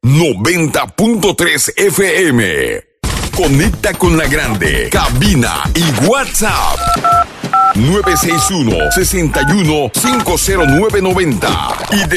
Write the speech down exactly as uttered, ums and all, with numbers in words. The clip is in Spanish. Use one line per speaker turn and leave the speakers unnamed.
noventa punto tres F M. Conecta con la grande, cabina y WhatsApp. nueve seis uno, seis uno, cinco cero nueve nueve cero. Y